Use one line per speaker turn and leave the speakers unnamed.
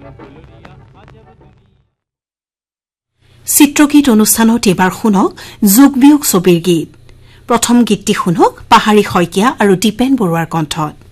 চিত্ৰগীত অনুষ্ঠানত এবাৰ শুনক যোগ বিয়োগ ছবিৰ গীত প্ৰথম গীতটি শুনক পাহাৰী শইকীয়া আৰু দীপেন বৰুৱাৰ কণ্ঠত